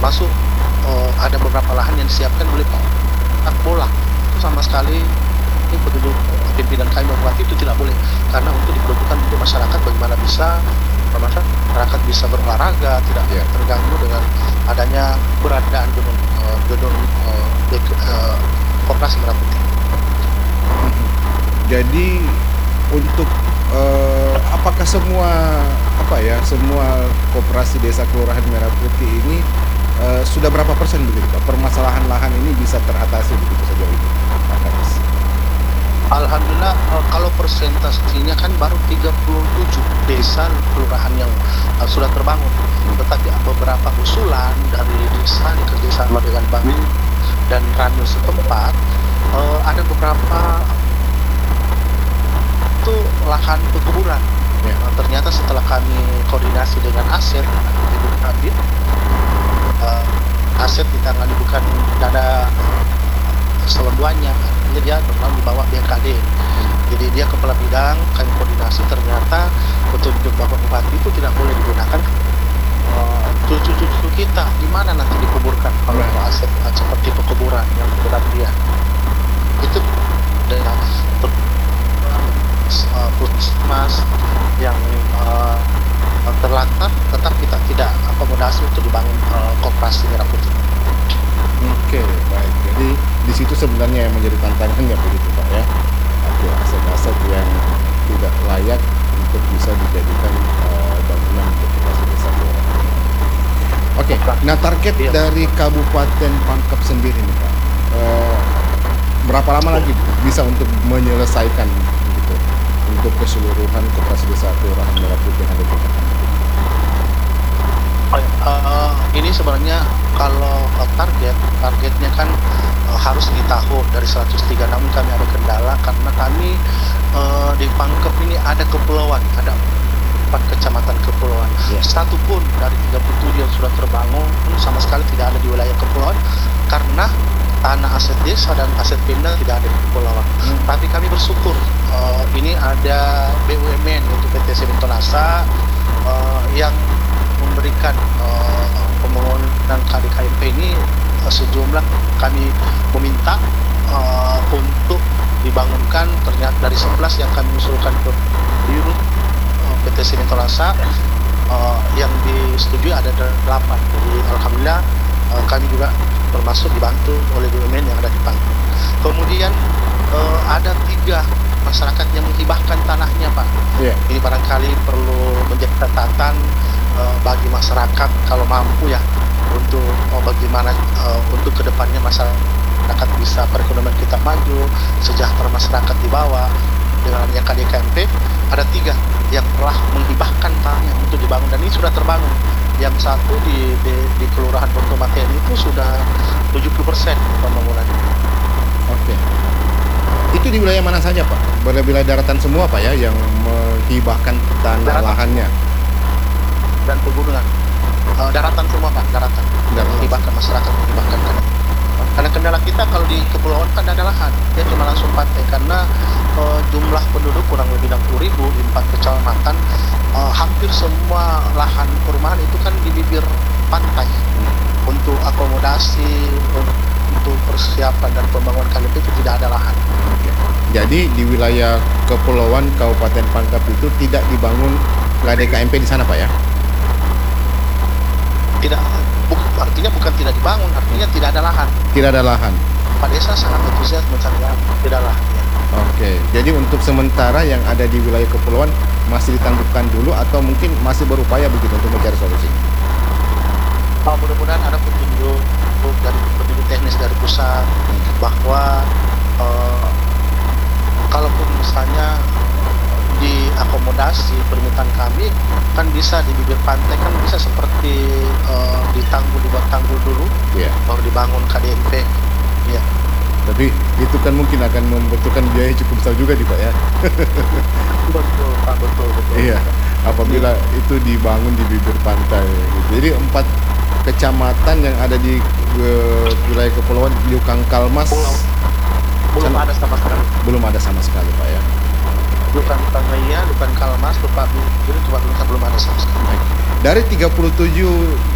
termasuk ada beberapa lahan yang disiapkan oleh Pak Bola. Itu sama sekali ini penduduk pimpinan kami bupati itu tidak boleh, karena untuk diperuntukkan untuk masyarakat, bagaimana bisa masyarakat bisa berolahraga, tidak terganggu dengan adanya beradaan gedung Koperasi Merah Putih. Jadi untuk apakah semua koperasi desa kelurahan Merah Putih ini sudah berapa persen begitu Pak? Permasalahan lahan ini bisa teratasi begitu sejauh ini, Pak Kadis? Alhamdulillah, kalau persentasenya kan baru 37 desa kelurahan yang sudah terbangun. Tetapi beberapa usulan dari desa kerjasama dengan Bamin dan Ranil setempat, ada beberapa itu lahan perkebunan. Ternyata setelah kami koordinasi dengan Aset, Ibu Kabit, Aset ditangani bukan dana selenduanya, dia memang di bawah BKD. Jadi dia kepala bidang, kami koordinasi, ternyata untuk Bapak Bupati itu tidak boleh digunakan cucu-cucu kita, di mana nanti dikuburkan kalau aset seperti pekuburan yang berat dia. Itu dengan puskesmas yang terlantar, tetap kita tidak akomodasi untuk dibangun Koperasi Merah Putih. Oke, baik. Jadi di situ sebenarnya yang menjadi tantangannya begitu Pak ya. Ada aset-aset yang tidak layak untuk bisa dijadikan bangunan untuk koperasi desa kelurahan. Oke, nah target dari Kabupaten Pangkep sendiri nih Pak, berapa lama lagi bisa untuk menyelesaikan gitu untuk keseluruhan koperasi desa kelurahan Merah Putih yang ada di Pangkep? Ini sebenarnya kalau targetnya kan harus di tahun dari 103, namun kami ada kendala karena kami di Pangkep ini ada kepulauan, ada 4 kecamatan kepulauan. Satu pun dari 37 yang sudah terbangun sama sekali tidak ada di wilayah kepulauan, karena tanah aset desa dan aset Pemda tidak ada di kepulauan. Tapi kami bersyukur ini ada BUMN yaitu PT Sementonasa yang memberikan pembangunan KDKMP ini sejumlah, kami meminta untuk dibangunkan. Ternyata dari 11 yang kami usulkan ke Dirut PT Sementonasa yang disetujui ada 8. Jadi alhamdulillah kami juga termasuk dibantu oleh BUMN yang ada di Pangkep. Kemudian ada 3 masyarakat yang menghibahkan tanahnya Pak. Ini barangkali perlu menjadi catatan bagi masyarakat kalau mampu ya, untuk bagaimana untuk kedepannya masyarakat bisa perekonomian kita maju, sejahtera masyarakat di bawah. Dengan yang KDKMP ada 3 yang telah menghibahkan tanahnya untuk dibangun, dan ini sudah terbangun. Yang satu di Kelurahan Pontomaten itu sudah 70% pembangunannya. Oke. Itu di wilayah mana saja Pak? Wilayah daratan semua Pak ya yang menghibahkan tanah lahannya? Dan pegunungan. Daratan semua Pak, daratan. Menghibahkan masyarakat, menghibahkan tanah. Karena kendala kita kalau di kepulauan kan ada lahan, dia cuma langsung pantai, karena jumlah penduduk kurang lebih 60.000 di 4 kecamatan. Hampir semua lahan perumahan itu kan di bibir pantai. Untuk akomodasi, untuk persiapan dan pembangunan KDP itu tidak ada lahan. Jadi di wilayah kepulauan Kabupaten Pangkep itu tidak dibangun KDKMP di sana Pak ya? Tidak, artinya bukan tidak dibangun, artinya tidak ada lahan. Tidak ada lahan. Pak Desa sangat antusias mencari lahan, tidak lahan. Oke, jadi untuk sementara yang ada di wilayah kepulauan masih ditangguhkan dulu atau mungkin masih berupaya begitu untuk mencari solusi? Mudah-mudahan ada petunjuk dari petunjuk teknis dari pusat bahwa kalaupun misalnya diakomodasi permintaan kami kan bisa di bibir pantai, kan bisa seperti dibuat tanggul dulu, baru dibangun KDMP. Tapi itu kan mungkin akan membutuhkan biaya cukup besar juga Pak ya. Betul Pak, betul. Iya, apabila itu dibangun di bibir pantai gitu. Jadi 4 kecamatan yang ada di wilayah kepulauan Liukang Kalmas belum ada sama sekali. Belum ada sama sekali Pak ya. Liukang Kalmas, Liukang Kalmas, belum ada sama sekali. Dari 37